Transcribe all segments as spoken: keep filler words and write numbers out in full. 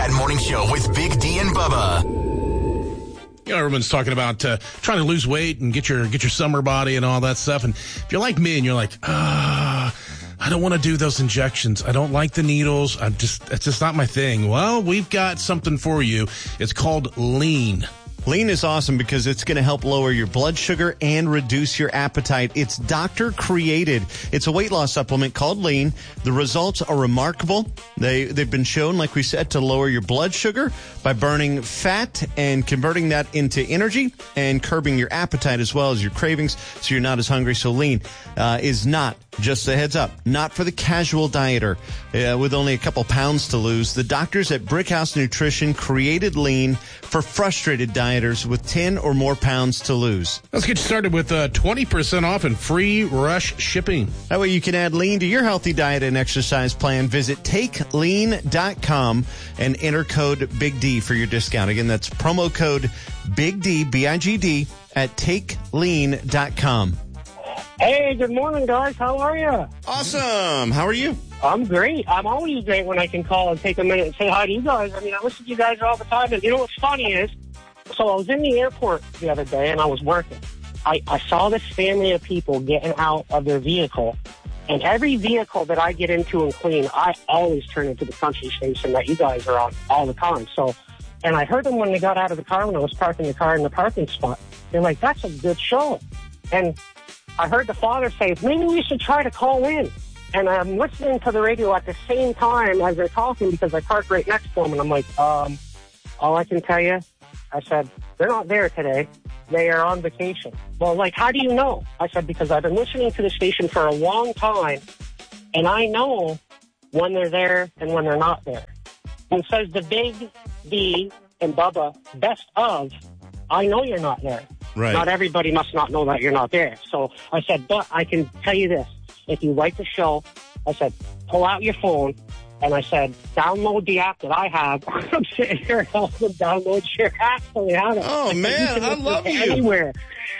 Cat Morning Show with Big D and Bubba. You know, everyone's talking about uh, trying to lose weight and get your get your summer body and all that stuff. And if you're like me and you're like, ah, I don't want to do those injections. I don't like the needles. I'm just, it's just not my thing. Well, we've got something for you. It's called Lean. Lean is awesome because it's going to help lower your blood sugar and reduce your appetite. It's doctor created. It's a weight loss supplement called Lean. The results are remarkable. They, they've been shown, like we said, to lower your blood sugar by burning fat and converting that into energy and curbing your appetite as well as your cravings so you're not as hungry. So Lean uh, is not, just a heads up, not for the casual dieter uh, with only a couple pounds to lose. The doctors at Brickhouse Nutrition created Lean for frustrated dieters with ten or more pounds to lose. Let's get started with uh, twenty percent off and free rush shipping. That way you can add Lean to your healthy diet and exercise plan. Visit take lean dot com and enter code Big D for your discount. Again, that's promo code Big D, B I G D, at take lean dot com. Hey, good morning, guys. How are you? Awesome. How are you? I'm great. I'm always great when I can call and take a minute and say hi to you guys. I mean, I listen to you guys all the time. And you know what's funny is, so I was in the airport the other day, and I was working. I, I saw this family of people getting out of their vehicle. And every vehicle that I get into and clean, I always turn into the country station that you guys are on all the time. So, and I heard them when they got out of the car when I was parking the car in the parking spot. They're like, that's a good show. And I heard the father say, maybe we should try to call in. And I'm listening to the radio at the same time as they're talking because I parked right next to them. And I'm like, um, all I can tell you, I said, they're not there today. They are on vacation. Well, like, how do you know? I said, because I've been listening to the station for a long time, and I know when they're there and when they're not there. And it says the Big D and Bubba best of, I know you're not there. Right. Not everybody must not know that you're not there. So I said, but I can tell you this. If you like the show, I said, pull out your phone. And I said, download the app that I have. I'm sitting here helping download your app. So we have it. Oh, man, I love you. Anywhere.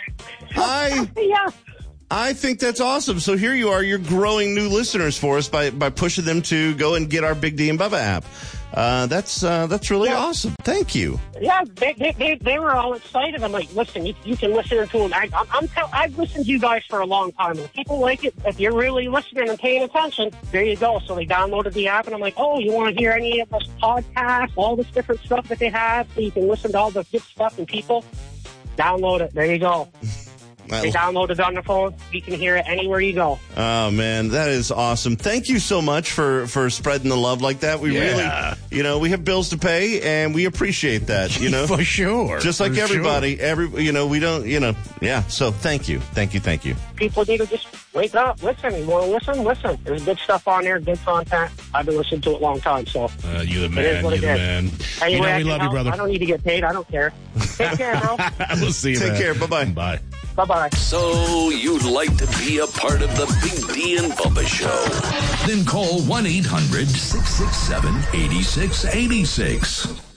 I, yeah. I think that's awesome. So here you are. You're growing new listeners for us by, by pushing them to go and get our Big D and Bubba app. Uh, that's uh, that's really yeah. awesome. Thank you. Yeah, they, they they they were all excited. I'm like, listen, you, you can listen to them. I, I'm, I'm tell, I've listened to you guys for a long time, and if people like it, if you're really listening and paying attention, there you go. So they downloaded the app, and I'm like, oh, you want to hear any of this podcast, all this different stuff that they have, so you can listen to all the good stuff and people. Download it. There you go. They download it on the phone. You can hear it anywhere you go. Oh, man, that is awesome. Thank you so much for, for spreading the love like that. We Yeah. really, you know, we have bills to pay, and we appreciate that, you know. For sure. Just like For everybody, sure. every you know, we don't, you know, yeah. So thank you. Thank you, thank you. People need to just wake up, listen. You want to listen? Listen. There's good stuff on there, good content. I've been listening to it a long time, so. Uh, you the It man, is what you it the is. man. Anyway, you know I we can love you, help. brother. I don't need to get paid. I don't care. Take care, bro. We'll see you, Take man. care. Bye-bye. Bye. Bye-bye. So you'd like to be a part of the Big D and Bubba Show? Then call one eight hundred six six seven eight six eight six.